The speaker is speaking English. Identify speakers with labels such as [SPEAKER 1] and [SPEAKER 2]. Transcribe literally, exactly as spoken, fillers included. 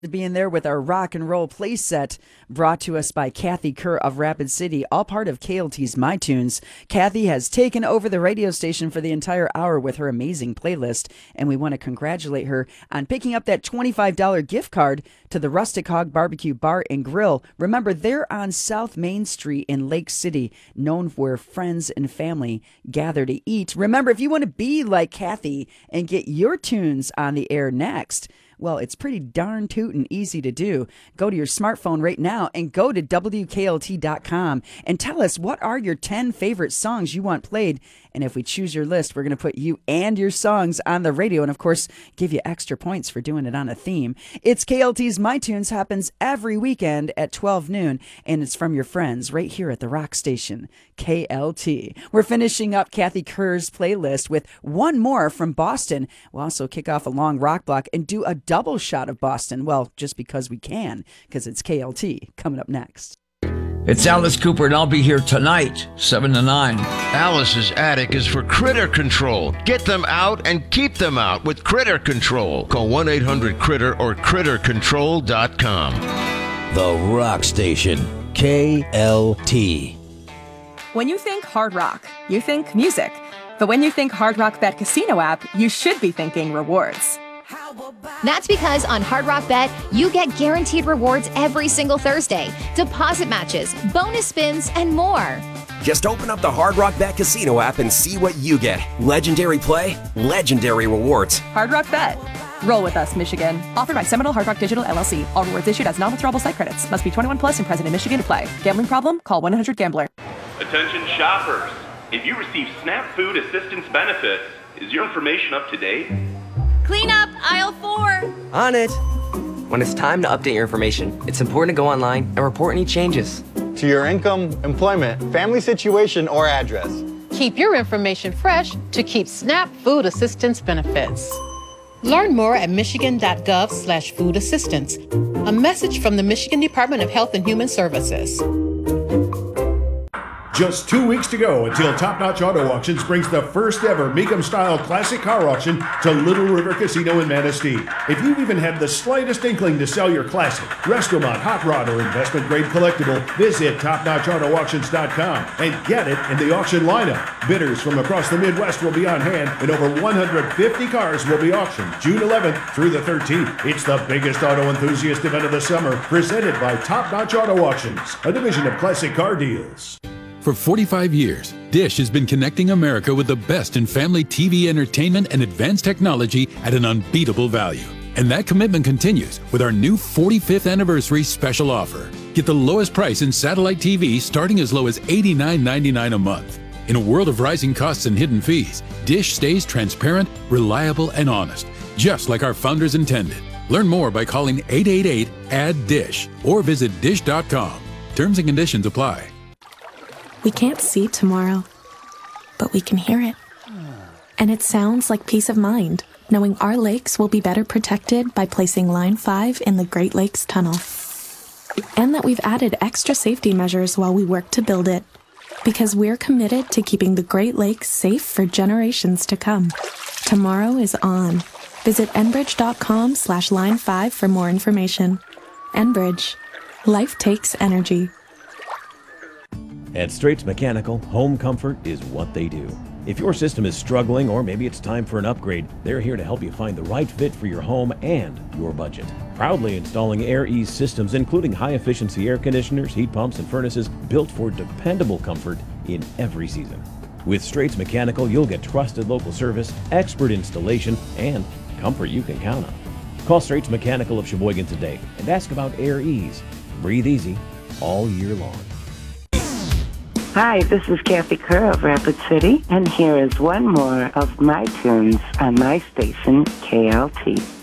[SPEAKER 1] Being there with our rock and roll play set brought to us by Kathy Kerr of Rapid City, all part of K L T's My Tunes. Kathy has taken over the radio station for the entire hour with her amazing playlist, and we want to congratulate her on picking up that twenty-five dollars gift card to the Rustic Hog Barbecue Bar and Grill. Remember, they're on South Main Street in Lake City, known where friends and family gather to eat. Remember, if you want to be like Kathy and get your tunes on the air next, well, it's pretty darn tootin' easy to do. Go to your smartphone right now and go to W K L T dot com and tell us what are your ten favorite songs you want played. And if we choose your list, we're going to put you and your songs on the radio and, of course, give you extra points for doing it on a theme. It's K L T's My Tunes, happens every weekend at twelve noon, and it's from your friends right here at the rock station, K L T. We're finishing up Kathy Kerr's playlist with one more from Boston. We'll also kick off a long rock block and do a double shot of Boston. Well, just because we can, because it's K L T coming up next.
[SPEAKER 2] It's Alice Cooper, and I'll be here tonight, seven to nine.
[SPEAKER 3] Alice's attic is for critter control. Get them out and keep them out with Critter Control. Call one eight hundred critter or critter control dot com.
[SPEAKER 4] The Rock Station, K L T.
[SPEAKER 5] When you think Hard Rock, you think music. But when you think Hard Rock Bet Casino app, you should be thinking rewards.
[SPEAKER 6] That's because on Hard Rock Bet, you get guaranteed rewards every single Thursday, deposit matches, bonus spins, and more.
[SPEAKER 7] Just open up the Hard Rock Bet Casino app and see what you get. Legendary play, legendary rewards.
[SPEAKER 5] Hard Rock Bet. Roll with us, Michigan. Offered by Seminole Hard Rock Digital, L L C. All rewards issued as non-withdrawable site credits. Must be twenty-one plus and present in Michigan to play. Gambling problem? Call one eight hundred gambler.
[SPEAKER 8] Attention shoppers. If you receive SNAP Food Assistance benefits, is your information up to date?
[SPEAKER 9] Clean up aisle four.
[SPEAKER 10] On it. When it's time to update your information, it's important to go online and report any changes
[SPEAKER 11] to your income, employment, family situation, or address.
[SPEAKER 12] Keep your information fresh to keep SNAP Food Assistance benefits. Learn more at michigan.gov slash food assistance. A message from the Michigan Department of Health and Human Services.
[SPEAKER 13] Just two weeks to go until Top Notch Auto Auctions brings the first ever Mecum-style classic car auction to Little River Casino in Manistee. If you've even had the slightest inkling to sell your classic, Restomod, hot rod, or investment-grade collectible, visit top notch auto auctions dot com and get it in the auction lineup. Bidders from across the Midwest will be on hand, and over one hundred fifty cars will be auctioned June eleventh through the thirteenth. It's the biggest auto enthusiast event of the summer, presented by Top Notch Auto Auctions, a division of Classic Car Deals.
[SPEAKER 14] For forty-five years, Dish has been connecting America with the best in family T V entertainment and advanced technology at an unbeatable value. And that commitment continues with our new forty-fifth anniversary special offer. Get the lowest price in satellite T V starting as low as eighty-nine ninety-nine a month. In a world of rising costs and hidden fees, Dish stays transparent, reliable, and honest, just like our founders intended. Learn more by calling eight eight eight, A D D I S H or visit dish dot com. Terms and conditions apply.
[SPEAKER 15] We can't see tomorrow, but we can hear it. And it sounds like peace of mind, knowing our lakes will be better protected by placing Line five in the Great Lakes Tunnel. And that we've added extra safety measures while we work to build it, because we're committed to keeping the Great Lakes safe for generations to come. Tomorrow is on. Visit enbridge dot com slash line five for more information. Enbridge. Life takes energy.
[SPEAKER 16] At Straits Mechanical, home comfort is what they do. If your system is struggling or maybe it's time for an upgrade, they're here to help you find the right fit for your home and your budget. Proudly installing AirEase systems, including high-efficiency air conditioners, heat pumps, and furnaces built for dependable comfort in every season. With Straits Mechanical, you'll get trusted local service, expert installation, and comfort you can count on. Call Straits Mechanical of Sheboygan today and ask about AirEase. Breathe easy all year long.
[SPEAKER 17] Hi, this is Kathy Kerr of Rapid City, and here is one more of my tunes on my station, K L T.